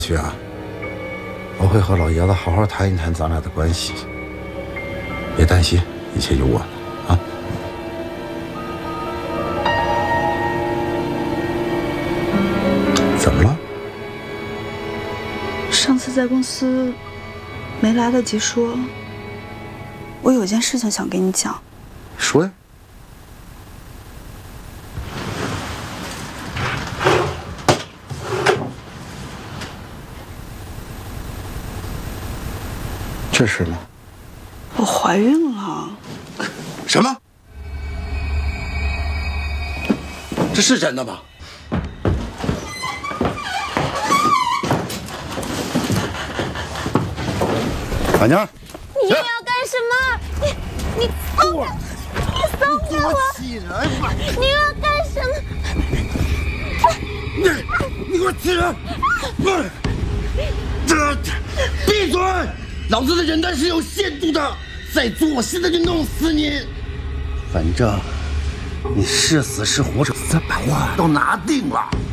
去啊，我会和老爷子好好谈一谈咱俩的关系。别担心，一切有我呢啊。怎么了？ 上次在公司没来得及说，我有件事情想跟你讲。 说呀。这是吗？ 我怀孕了。 什么？这是真的吗？板娘， 你又要干什么？你松开！你松开我！你又要干什么？ 你给我起来！闭嘴！老子的忍耐是有限度的，再作我现在就弄死你！反正你是死是活，300万都拿定了。